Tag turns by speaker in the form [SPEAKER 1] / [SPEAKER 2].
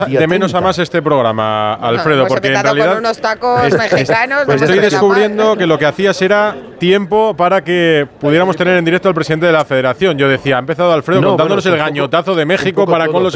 [SPEAKER 1] de menos a más este programa, Alfredo,
[SPEAKER 2] hemos
[SPEAKER 1] porque en
[SPEAKER 2] empezado
[SPEAKER 1] realidad
[SPEAKER 2] con unos tacos mexicanos.
[SPEAKER 1] pues estoy descubriendo que lo que hacías era tiempo para que pudiéramos tener en directo al presidente de la Federación. Yo decía, ha empezado Alfredo contándonos el gañotazo de México para con los